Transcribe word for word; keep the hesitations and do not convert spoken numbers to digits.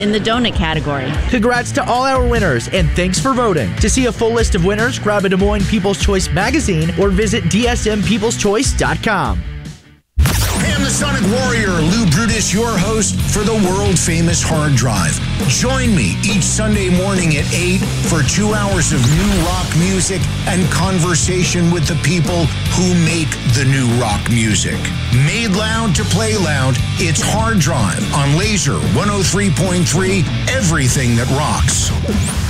in the donut category. Congrats to all our winners, and thanks for voting. To see a full list of winners, grab a Des Moines People's Choice magazine or visit D S M peoples choice dot com. Hey, I'm the Sonic Warrior, Lou Brutus, your host for the world-famous Hard Drive. Join me each Sunday morning at eight for two hours of new rock music and conversation with the people who make the new rock music. Made loud to play loud, it's Hard Drive on Laser one oh three point three, everything that rocks.